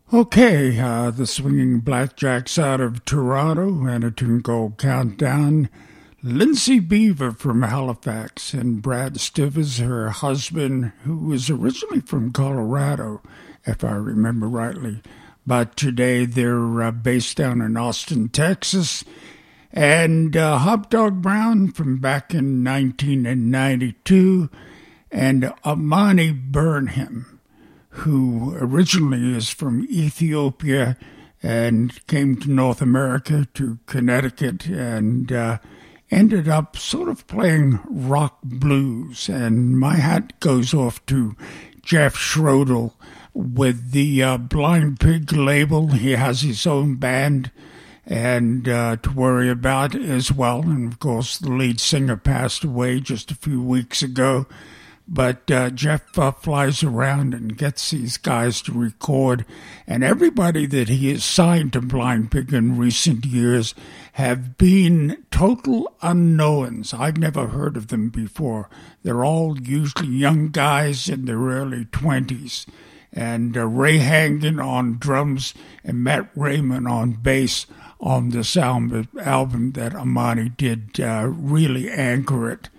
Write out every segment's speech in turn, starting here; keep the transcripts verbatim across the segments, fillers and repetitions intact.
Okay, uh, the Swinging Blackjacks out of Toronto and a tune called Countdown. Lindsay Beaver from Halifax and Brad Stivers, her husband, who was originally from Colorado, if I remember rightly. But today they're uh, based down in Austin, Texas. And uh, Hop Dog Brown from back in nineteen ninety-two. And Amani Burnham, who originally is from Ethiopia and came to North America, to Connecticut, and uh, ended up sort of playing rock blues. And my hat goes off to Jeff Schrodel with the uh, Blind Pig label. He has his own band and uh, to worry about as well. And of course, the lead singer passed away just a few weeks ago. But uh, Jeff uh, flies around and gets these guys to record. And everybody that he has signed to Blind Pig in recent years have been total unknowns. I've never heard of them before. They're all usually young guys in their early twenties. And uh, Ray Hangen on drums and Matt Raymond on bass on this album, album that Amani did uh, really anchor it.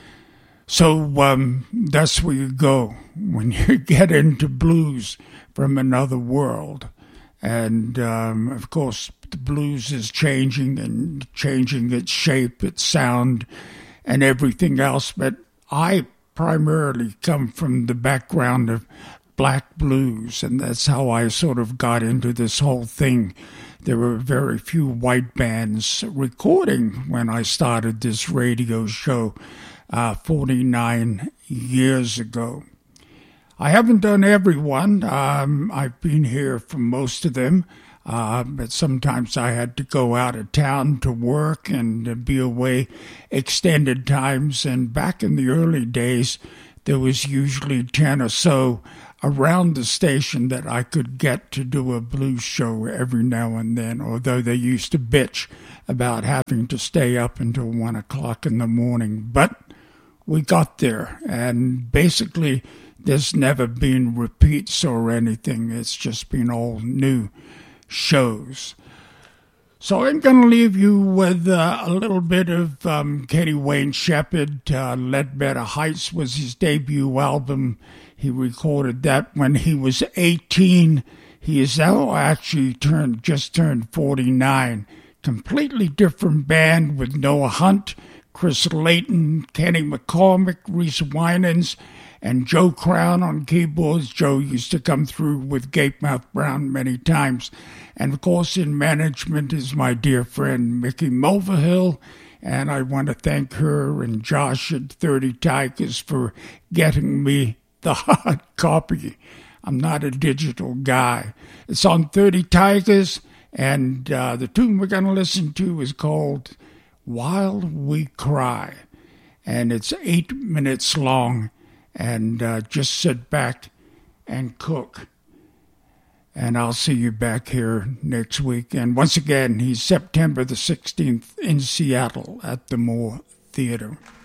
So um, that's where you go when you get into blues from another world. And, um, of course, the blues is changing and changing its shape, its sound, and everything else. But I primarily come from the background of black blues, and that's how I sort of got into this whole thing. There were very few white bands recording when I started this radio show. Uh, forty-nine years ago. I haven't done every one. Um, I've been here for most of them, uh, but sometimes I had to go out of town to work and uh, be away extended times. And back in the early days, there was usually ten or so around the station that I could get to do a blues show every now and then, although they used to bitch about having to stay up until one o'clock in the morning. But we got there, and basically there's never been repeats or anything. It's just been all new shows. So I'm going to leave you with uh, a little bit of um, Kenny Wayne Shepherd. Uh, Ledbetter Heights was his debut album. He recorded that when he was eighteen. He is now actually turned just turned forty-nine. Completely different band with Noah Hunt, Chris Layton, Kenny McCormick, Reese Winans, and Joe Crown on keyboards. Joe used to come through with Gapemouth Brown many times. And, of course, in management is my dear friend Mickey Mulvihill. And I want to thank her and Josh at thirty Tigers for getting me the hard copy. I'm not a digital guy. It's on thirty Tigers, and uh, the tune we're going to listen to is called While We Cry, and it's eight minutes long, and uh, just sit back and cook. And I'll see you back here next week. And once again, he's September the sixteenth in Seattle at the Moore Theater.